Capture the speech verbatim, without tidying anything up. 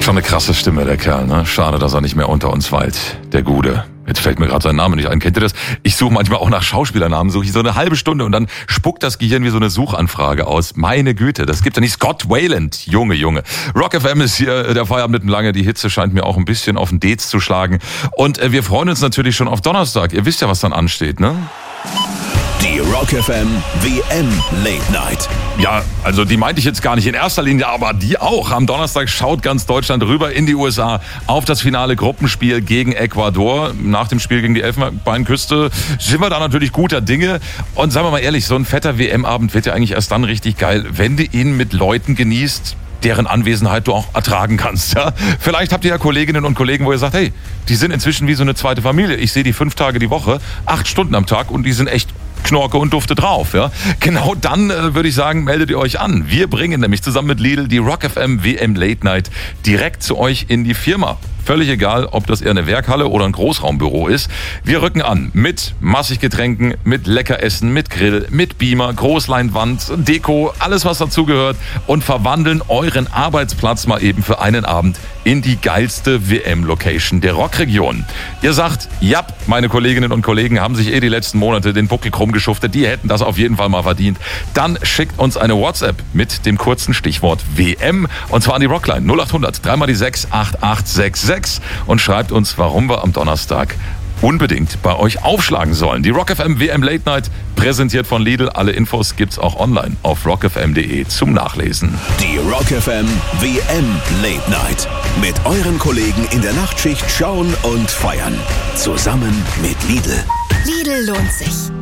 Schon eine krasse Stimme, der Kerl, ne? Schade, dass er nicht mehr unter uns weilt. Der Gude. Jetzt fällt mir gerade sein Name nicht ein. Kennt ihr das? Ich suche manchmal auch nach Schauspielernamen, suche ich so eine halbe Stunde und dann spuckt das Gehirn wie so eine Suchanfrage aus. Meine Güte, das gibt ja nicht. Scott Weiland, Junge, Junge. Rock F M ist hier, der Feierabend mitten lange. Die Hitze scheint mir auch ein bisschen auf den Dez zu schlagen. Und äh, wir freuen uns natürlich schon auf Donnerstag. Ihr wisst ja, was dann ansteht, ne? Die Rock F M W M Late Night. Ja, also die meinte ich jetzt gar nicht in erster Linie, aber die auch. Am Donnerstag schaut ganz Deutschland rüber in die U S A auf das finale Gruppenspiel gegen Ecuador. Nach dem Spiel gegen die Elfenbeinküste sind wir da natürlich guter Dinge. Und sagen wir mal ehrlich, so ein fetter W M-Abend wird ja eigentlich erst dann richtig geil, wenn du ihn mit Leuten genießt, deren Anwesenheit du auch ertragen kannst. Ja? Vielleicht habt ihr ja Kolleginnen und Kollegen, wo ihr sagt, hey, die sind inzwischen wie so eine zweite Familie. Ich sehe die fünf Tage die Woche, acht Stunden am Tag und die sind echt Knorke und Dufte drauf. Ja? Genau dann äh, würde ich sagen, meldet ihr euch an. Wir bringen nämlich zusammen mit Lidl die Rock F M W M Late Night direkt zu euch in die Firma. Völlig egal, ob das eher eine Werkhalle oder ein Großraumbüro ist. Wir rücken an mit massig Getränken, mit Leckeressen, mit Grill, mit Beamer, Großleinwand, Deko, alles was dazugehört und verwandeln euren Arbeitsplatz mal eben für einen Abend in die geilste W M-Location der Rockregion. Ihr sagt, ja, meine Kolleginnen und Kollegen haben sich eh die letzten Monate den Buckel krumm geschuftet, die hätten das auf jeden Fall mal verdient. Dann schickt uns eine WhatsApp mit dem kurzen Stichwort W M und zwar an die Rockline null acht hundert drei mal die sechs acht acht sechs sechs und schreibt uns, warum wir am Donnerstag unbedingt bei euch aufschlagen sollen. Die Rock F M W M Late Night, präsentiert von Lidl. Alle Infos gibt's auch online auf rock f m punkt d e zum Nachlesen. Die Rock F M W M Late Night. Mit euren Kollegen in der Nachtschicht schauen und feiern. Zusammen mit Lidl. Lidl lohnt sich.